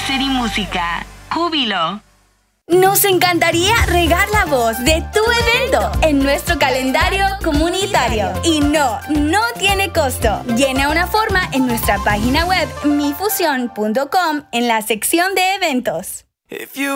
Láser y Música. Júbilo. Nos encantaría regar la voz de tu evento en nuestro calendario comunitario. Y no tiene costo. Llena una forma en nuestra página web mifusión.com en la sección de eventos.